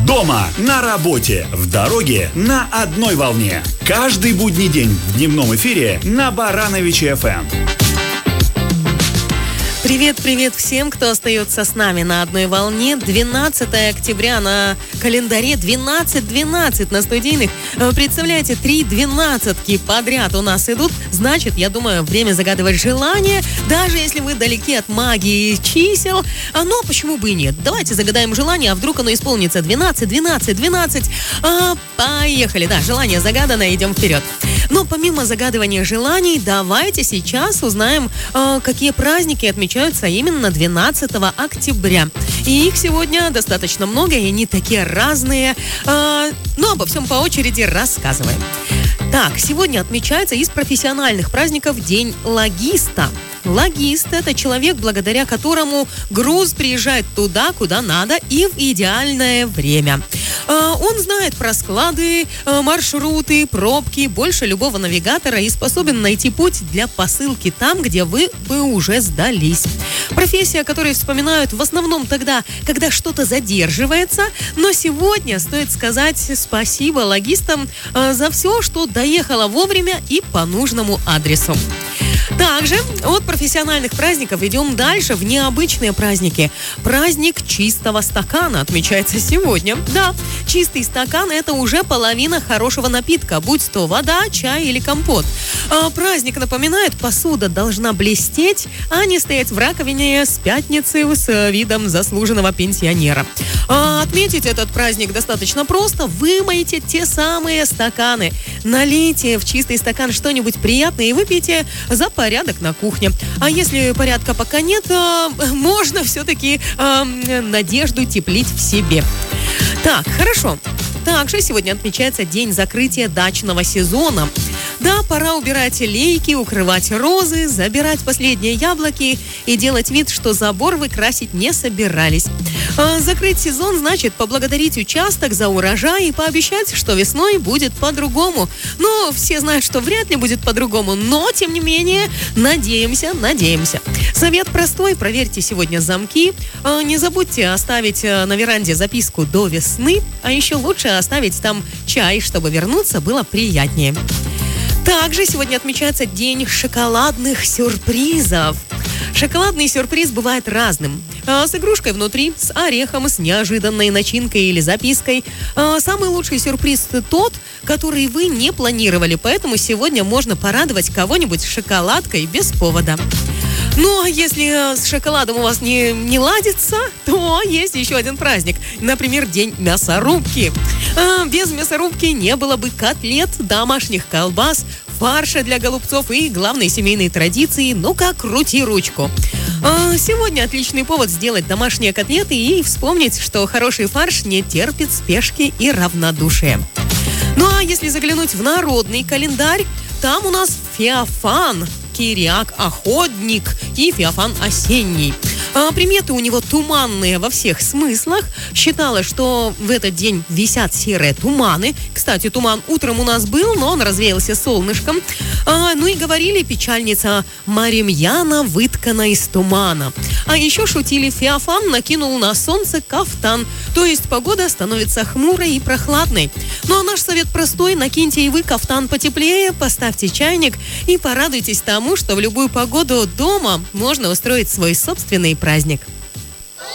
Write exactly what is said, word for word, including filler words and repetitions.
Дома, на работе, в дороге, на одной волне. Каждый будний день в дневном эфире на Барановичи эф эм. Привет-привет всем, кто остается с нами на одной волне. двенадцатое октября на календаре, двенадцать двенадцать на студийных. Представляете, три двенадцатки подряд у нас идут. Значит, я думаю, время загадывать желание, даже если вы далеки от магии чисел. Но почему бы и нет? Давайте загадаем желание, а вдруг оно исполнится. двенадцать двенадцать двенадцать. А, поехали, да, желание загадано, идем вперед. Но помимо загадывания желаний, давайте сейчас узнаем, какие праздники отмечаются именно двенадцатого октября. И их сегодня достаточно много, и они такие разные. Но обо всем по очереди рассказываем. Так, сегодня отмечается из профессиональных праздников День логиста. Логист – это человек, благодаря которому груз приезжает туда, куда надо, и в идеальное время. Он знает про склады, маршруты, пробки больше любого навигатора и способен найти путь для посылки там, где вы бы уже сдались. Профессия, которую вспоминают в основном тогда, когда что-то задерживается, но сегодня стоит сказать спасибо логистам за все, что доехало вовремя и по нужному адресу. Также от профессиональных праздников идем дальше в необычные праздники. Праздник чистого стакана отмечается сегодня. Да, чистый стакан – это уже половина хорошего напитка, будь то вода, чай или компот. А праздник напоминает, посуда должна блестеть, а не стоять в раковине с пятницы с видом заслуженного пенсионера. А отметить этот праздник достаточно просто. Вымойте те самые стаканы, налейте в чистый стакан что-нибудь приятное и выпейте за порядок на кухне. А если порядка пока нет, то можно все-таки э, надежду теплить в себе. Так, хорошо. Также сегодня отмечается день закрытия дачного сезона. Да, пора убирать лейки, укрывать розы, забирать последние яблоки и делать вид, что забор вы красить не собирались. А закрыть сезон значит поблагодарить участок за урожай и пообещать, что весной будет по-другому. Но все знают, что вряд ли будет по-другому, но, тем не менее, надеемся, надеемся. Совет простой, проверьте сегодня замки. А не забудьте оставить на веранде записку до весны, а еще лучше оставить там чай, чтобы вернуться было приятнее. Также сегодня отмечается день шоколадных сюрпризов. Шоколадный сюрприз бывает разным. С игрушкой внутри, с орехом, с неожиданной начинкой или запиской. Самый лучший сюрприз тот, который вы не планировали, поэтому сегодня можно порадовать кого-нибудь шоколадкой без повода. Ну, а если с шоколадом у вас не, не ладится, то есть еще один праздник. Например, день мясорубки. А, без мясорубки не было бы котлет, домашних колбас, фарша для голубцов и главной семейной традиции «ну-ка, крути ручку». А, сегодня отличный повод сделать домашние котлеты и вспомнить, что хороший фарш не терпит спешки и равнодушия. Ну, а если заглянуть в народный календарь, там у нас Феофан, Кириак Охотник и Феофан Осенний. А приметы у него туманные во всех смыслах. Считалось, что в этот день висят серые туманы. Кстати, туман утром у нас был, но он развеялся солнышком. А, ну и говорили, печальница Маримьяна выткана из тумана. А еще шутили, Феофан накинул на солнце кафтан. То есть погода становится хмурой и прохладной. Ну а наш совет простой: накиньте и вы кафтан потеплее, поставьте чайник и порадуйтесь тому, что в любую погоду дома можно устроить свой собственный праздник.